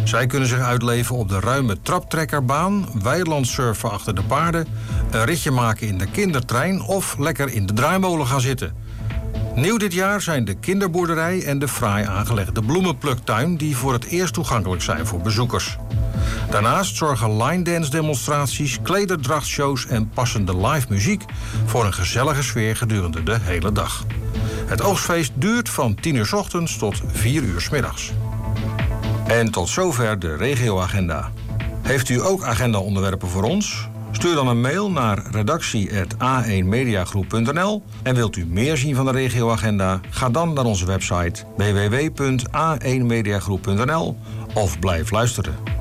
Zij kunnen zich uitleven op de ruime traptrekkerbaan, weilandsurfen achter de paarden, een ritje maken in de kindertrein of lekker in de draaimolen gaan zitten. Nieuw dit jaar zijn de kinderboerderij en de fraai aangelegde bloemenpluktuin die voor het eerst toegankelijk zijn voor bezoekers. Daarnaast zorgen line dance demonstraties, klederdrachtshows en passende live muziek voor een gezellige sfeer gedurende de hele dag. Het oogstfeest duurt van 10 uur 's ochtends tot 4 uur 's middags. En tot zover de regioagenda. Heeft u ook agendaonderwerpen voor ons? Stuur dan een mail naar redactie@a1mediagroep.nl. En wilt u meer zien van de regioagenda? Ga dan naar onze website www.a1mediagroep.nl of blijf luisteren.